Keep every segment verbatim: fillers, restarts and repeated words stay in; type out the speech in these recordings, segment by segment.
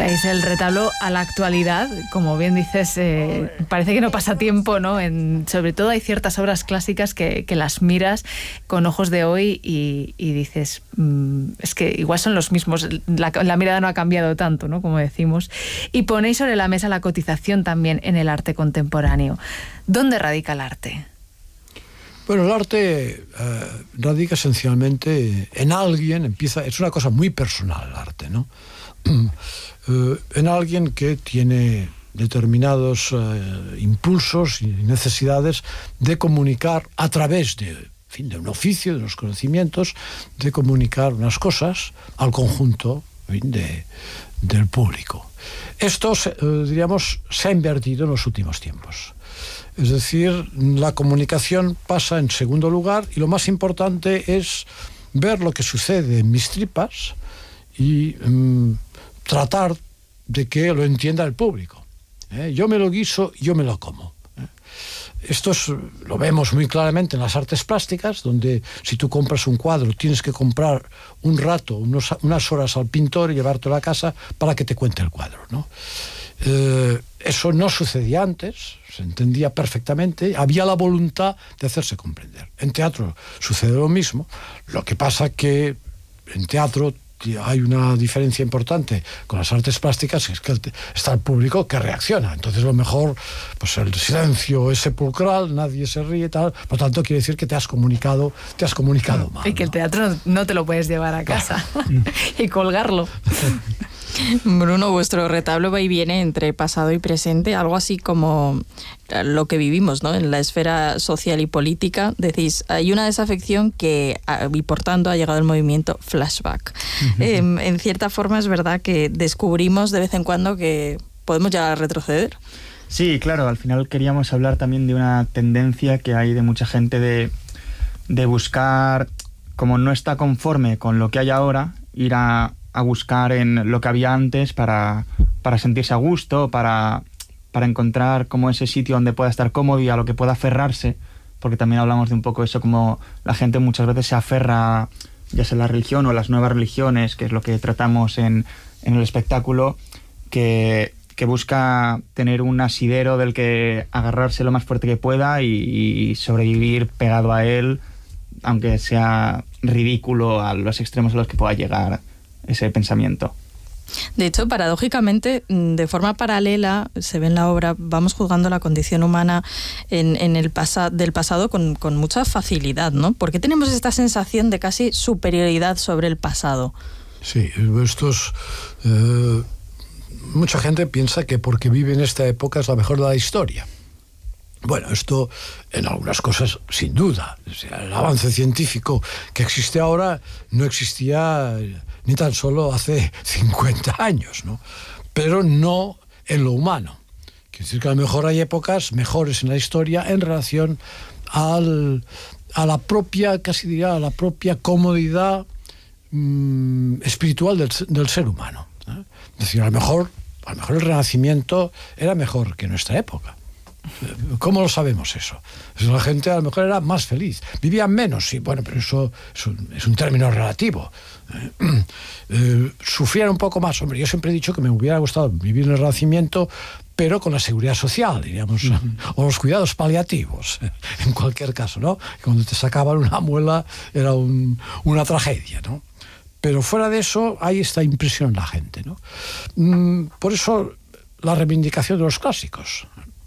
Traéis el retablo a la actualidad, como bien dices, eh, parece que no pasa tiempo, ¿no? En, sobre todo hay ciertas obras clásicas que, que las miras con ojos de hoy y, y dices, mmm, es que igual son los mismos, la, la mirada no ha cambiado tanto, ¿no? Como decimos. Y ponéis sobre la mesa la cotización también en el arte contemporáneo. ¿Dónde radica el arte? Bueno, el arte eh, radica esencialmente en alguien, empieza, es una cosa muy personal el arte, ¿no? Uh, en alguien que tiene determinados uh, impulsos y necesidades de comunicar a través de, en fin, de un oficio, de unos conocimientos, de comunicar unas cosas al conjunto, en fin, de, del público. Esto, uh, diríamos, se ha invertido en los últimos tiempos. Es decir, la comunicación pasa en segundo lugar y lo más importante es ver lo que sucede en mis tripas y um, tratar de que lo entienda el público. ¿Eh? Yo me lo guiso, yo me lo como. ¿Eh? Esto es, lo vemos muy claramente en las artes plásticas, donde si tú compras un cuadro tienes que comprar un rato, unos, unas horas al pintor y llevártelo a casa para que te cuente el cuadro, ¿no? Eh, eso no sucedía antes, se entendía perfectamente, había la voluntad de hacerse comprender. En teatro sucede lo mismo, lo que pasa que en teatro hay una diferencia importante con las artes plásticas, es que está el público que reacciona. Entonces, lo mejor, pues el silencio es sepulcral, nadie se ríe, tal. Por tanto, quiere decir que te has comunicado, te has comunicado mal. Y que el teatro no te lo puedes llevar a casa y colgarlo. Bruno, vuestro retablo va y viene entre pasado y presente, algo así como lo que vivimos, ¿no? En la esfera social y política. Decís, hay una desafección que, y por tanto, ha llegado el movimiento flashback. Uh-huh. Eh, en cierta forma es verdad que descubrimos de vez en cuando que podemos llegar a retroceder. Sí, claro, al final queríamos hablar también de una tendencia que hay de mucha gente de, de buscar, como no está conforme con lo que hay ahora, ir a a buscar en lo que había antes para, para sentirse a gusto, para, para encontrar como ese sitio donde pueda estar cómodo y a lo que pueda aferrarse, porque también hablamos de un poco eso, como la gente muchas veces se aferra, ya sea la religión o las nuevas religiones, que es lo que tratamos en, en el espectáculo, que, que busca tener un asidero del que agarrarse lo más fuerte que pueda y, y sobrevivir pegado a él, aunque sea ridículo a los extremos a los que pueda llegar ese pensamiento. De hecho, paradójicamente, de forma paralela, se ve en la obra, vamos juzgando la condición humana en, en el pasa, del pasado con, con mucha facilidad, ¿no? ¿Por qué tenemos esta sensación de casi superioridad sobre el pasado? Sí, esto es... Eh, mucha gente piensa que porque vive en esta época es la mejor de la historia. Bueno, esto en algunas cosas sin duda. O sea, el avance científico que existe ahora no existía ni tan solo hace cincuenta años, ¿no? Pero no en lo humano. Quiere decir que a lo mejor hay épocas mejores en la historia en relación al, a la propia, casi diría, a la propia comodidad mmm, espiritual del, del ser humano, ¿eh? Es decir, a lo mejor, a lo mejor el Renacimiento era mejor que nuestra época. ¿Cómo lo sabemos eso? La gente a lo mejor era más feliz, vivían menos, sí, bueno, pero eso es un, es un término relativo. Eh, eh, sufrían un poco más. Hombre, yo siempre he dicho que me hubiera gustado vivir en el Renacimiento, pero con la seguridad social, diríamos, uh-huh. o los cuidados paliativos, en cualquier caso, ¿no? Cuando te sacaban una muela era un, una tragedia, ¿no? Pero fuera de eso hay esta impresión en la gente, ¿no? Mm, por eso la reivindicación de los clásicos.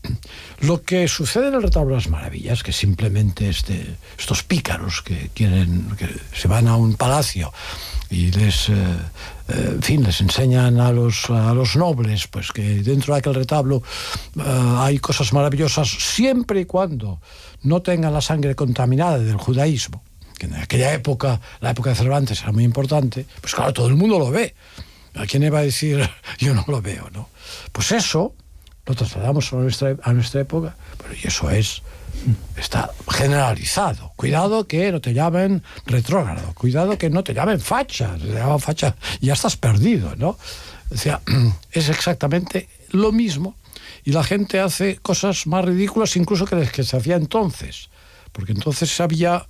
Lo que sucede en el retablo de las maravillas, que simplemente este, estos pícaros que quieren, que se van a un palacio y les, eh, eh, en fin, les enseñan a los, a los nobles, pues que dentro de aquel retablo eh, hay cosas maravillosas, siempre y cuando no tengan la sangre contaminada del judaísmo, que en aquella época, la época de Cervantes, era muy importante. Pues claro, todo el mundo lo ve. ¿A quién iba a decir yo no lo veo, no? Pues eso lo trasladamos a nuestra, a nuestra época, pero y eso es, está generalizado. Cuidado que no te llamen retrógrado, cuidado que no te llamen facha, te llaman facha y ya estás perdido, ¿no? O sea, es exactamente lo mismo y la gente hace cosas más ridículas incluso que las que se hacía entonces, porque entonces había